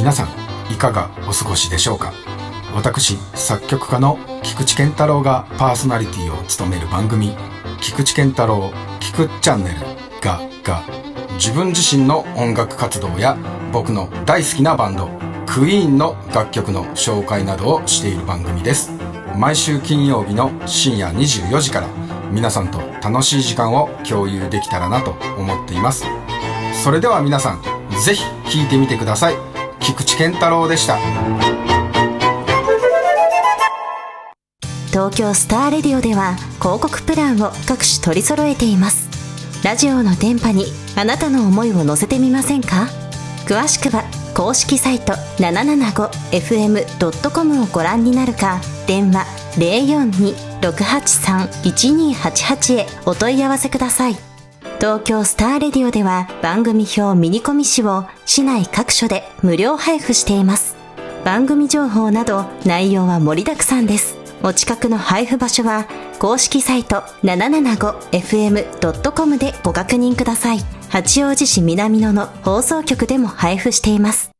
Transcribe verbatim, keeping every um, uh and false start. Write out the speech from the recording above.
皆さんいかがお過ごしでしょうか。私作曲家の菊池健太郎がパーソナリティを務める番組、菊池健太郎菊チャンネルがが自分自身の音楽活動や僕の大好きなバンドクイーンの楽曲の紹介などをしている番組です。毎週金曜日の深夜にじゅうよじから皆さんと楽しい時間を共有できたらなと思っています。それでは皆さんぜひ聴いてみてください。菊池健太郎でした。 東京スターレディオでは広告プランを各種取り揃えています。ラジオの電波にあなたの思いを乗せてみませんか。詳しくは公式サイト ななななごエフエムドットコム をご覧になるか、電話 ゼロよんに ろくはちさん いちにはちはち へお問い合わせください。東京スターレディオでは番組表ミニコミ誌を市内各所で無料配布しています。番組情報など内容は盛りだくさんです。お近くの配布場所は公式サイト ななななごエフエムドットコム でご確認ください。八王子市南野の放送局でも配布しています。